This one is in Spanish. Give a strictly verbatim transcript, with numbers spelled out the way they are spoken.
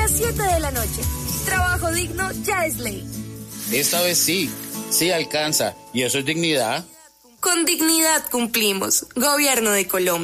las siete de la noche. Trabajo digno ya es ley. Esta vez sí, sí alcanza. ¿Y eso es dignidad? Con dignidad cumplimos. Gobierno de Colombia.